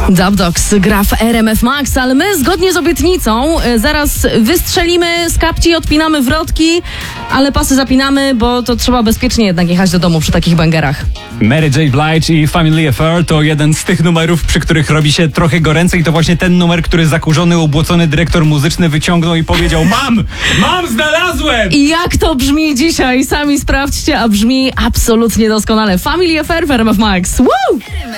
Dub Dogs gra w RMF Max, ale my zgodnie z obietnicą zaraz wystrzelimy z kapci i odpinamy wrotki, ale pasy zapinamy, bo to trzeba bezpiecznie jednak jechać do domu przy takich bangerach. Mary J. Blige i Family Affair to jeden z tych numerów, przy których robi się trochę goręcej. To właśnie ten numer, który zakurzony, ubłocony dyrektor muzyczny wyciągnął i powiedział: Mam, znalazłem! I jak to brzmi dzisiaj? Sami sprawdźcie, a brzmi absolutnie doskonale. Family Affair w RMF Max. Woo!